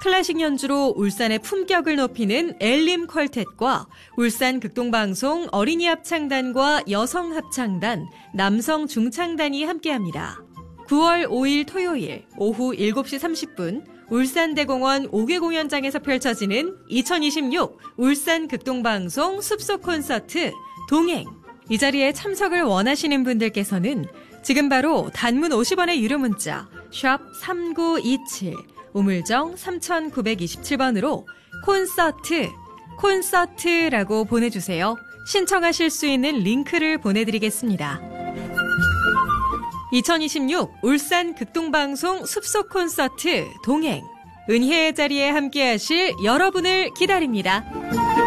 클래식 연주로 울산의 품격을 높이는 엘림 퀄텟과 울산 극동방송 어린이 합창단과 여성 합창단, 남성 중창단이 함께합니다. 9월 5일 토요일 오후 7시 30분 울산대공원 5개 공연장에서 펼쳐지는 2026 울산 극동방송 숲속 콘서트 동행. 이 자리에 참석을 원하시는 분들께서는 지금 바로 단문 50원의 유료 문자 샵 3927 우물정 3927번으로 콘서트라고 보내주세요. 신청하실 수 있는 링크를 보내드리겠습니다. 2026 울산 극동방송 숲속 콘서트 동행. 은혜의 자리에 함께하실 여러분을 기다립니다.